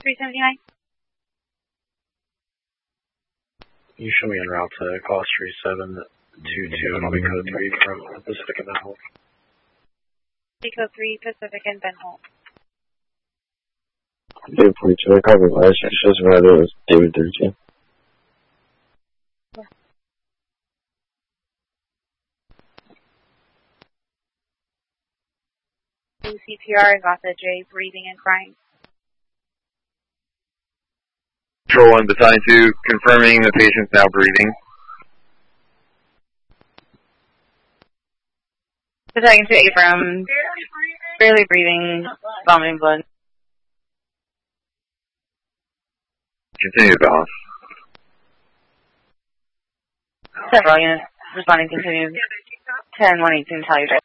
379. You show me en route to Cost 3722, and I'll be code 3 from Pacific and Ben Holt. Code 3, Pacific and Ben Holt. David 42, I covered last year. It shows me that it was David 13. CPR, Gotha J, breathing and crying. Control 1, Battalion 2, confirming the patient's now breathing. Battalion 2, Abram, barely breathing, vomiting blood. Continue to balance. Several units responding, continue. 10-118, tell you.